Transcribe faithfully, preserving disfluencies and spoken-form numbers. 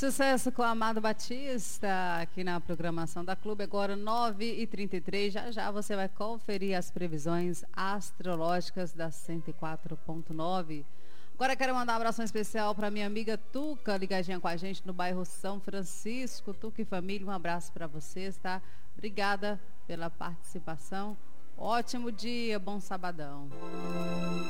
Sucesso com o Amado Batista, aqui na programação da Clube, agora nove e trinta e três. Já já você vai conferir as previsões astrológicas da cento e quatro ponto nove. Agora quero mandar um abraço especial para minha amiga Tuca, ligadinha com a gente no bairro São Francisco. Tuca e família, um abraço para vocês, tá? Obrigada pela participação. Ótimo dia, bom sabadão.